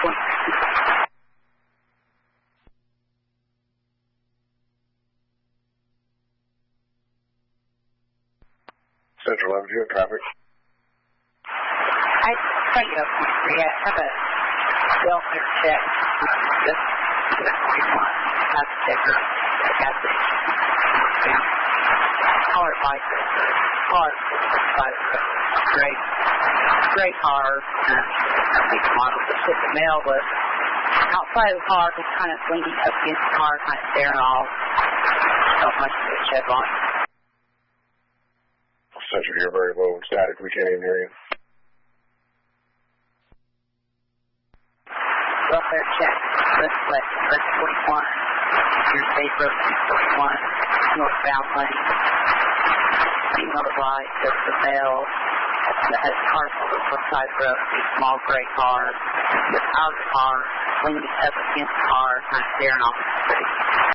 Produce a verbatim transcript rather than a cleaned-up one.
Central Avenue traffic. I tell you, I have a welfare check. Just forty-one. Have a sticker. Got the colored license. Car. Great. Great car. Uh, big model. Just hit the mail was outside of the car, just kind of leaning up against the car, kind of staring off. Not much to check on. Central, you're very low and static. We can't even hear you. Welfare check. West West. West forty-one. Your State Road two forty-one. Northbound lane. Being on the right, there's the mail. That has cars on the side of the road. A small gray car. With our car leaning up against the car, kind of staring off the street.